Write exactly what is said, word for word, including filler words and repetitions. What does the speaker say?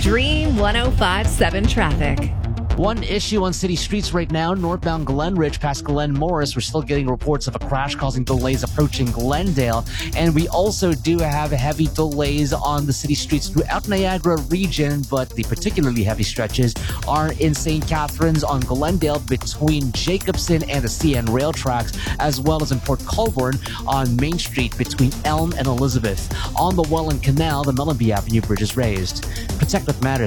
Dream one oh five point seven traffic. One issue on city streets right now, northbound Glenridge past Glen Morris. We're still getting reports of a crash causing delays approaching Glendale. And we also do have heavy delays on the city streets throughout Niagara region, but the particularly heavy stretches are in Saint Catharines on Glendale between Jacobson and the C N rail tracks, as well as in Port Colborne on Main Street between Elm and Elizabeth. On the Welland Canal, the Mellenby Avenue Bridge is raised. Protect what matters.